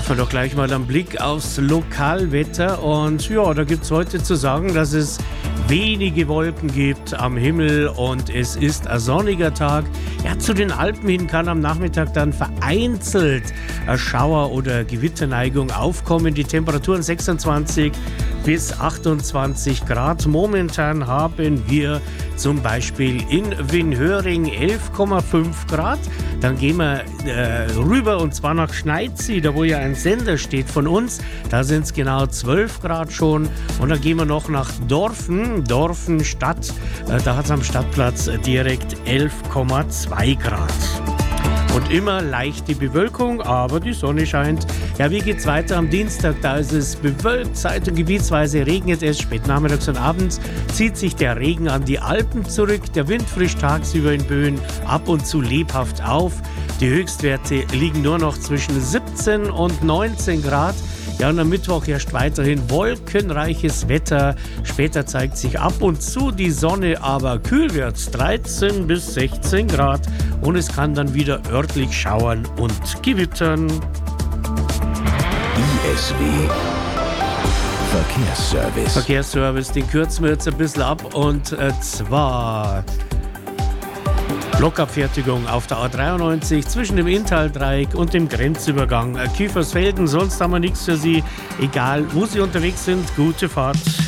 Werfen wir doch gleich mal einen Blick aufs Lokalwetter. Und ja, da gibt es heute zu sagen, dass es wenige Wolken gibt am Himmel und es ist ein sonniger Tag. Ja, zu den Alpen hin kann am Nachmittag dann vereinzelt ein Schauer oder Gewitterneigung aufkommen. Die Temperaturen 26 bis 28 Grad. Momentan haben wir zum Beispiel in Winhöring 11,5 Grad. Dann gehen wir rüber und zwar nach Schneidzi, da wo ja ein Sender steht von uns. Da sind es genau 12 Grad schon. Und dann gehen wir noch nach Dorfen Stadt. Da hat es am Stadtplatz direkt 11,2 Grad. Und immer leichte Bewölkung, aber die Sonne scheint. Ja, wie geht's weiter am Dienstag? Da ist es bewölkt, zeit- und gebietsweise regnet es. Spät nachmittags und abends zieht sich der Regen an die Alpen zurück. Der Wind frischt tagsüber in Böen ab und zu lebhaft auf. Die Höchstwerte liegen nur noch zwischen 17 und 19 Grad. Ja, und am Mittwoch herrscht weiterhin wolkenreiches Wetter. Später zeigt sich ab und zu die Sonne, aber kühl wird's, 13 bis 16 Grad. Und es kann dann wieder örtlich schauern und gewittern. ISW Verkehrsservice, den kürzen wir jetzt ein bisschen ab. Und zwar Blockabfertigung auf der A93 zwischen dem Inntal-Dreieck und dem Grenzübergang Kiefersfelden. Sonst haben wir nichts für Sie. Egal, wo Sie unterwegs sind, gute Fahrt.